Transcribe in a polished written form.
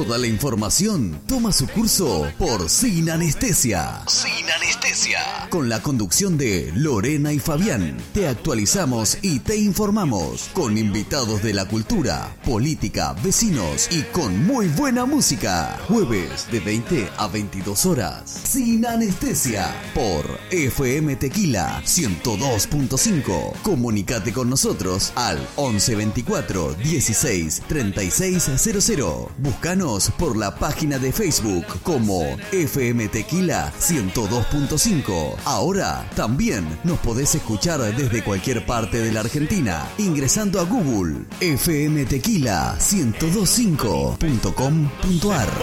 Toda la información toma su curso por Sin Anestesia. Sin Anestesia. Con la conducción de Lorena y Fabián, te actualizamos y te informamos con invitados de la cultura, política, vecinos y con muy buena música. Jueves de 20 a 22 horas. Sin Anestesia por FM Tequila 102.5. Comunicate con nosotros al 1124 16 3600. Búscanos por la página de Facebook como FM Tequila 102.5. Ahora también nos podés escuchar desde cualquier parte de la Argentina ingresando a Google fmtequila1025.com.ar.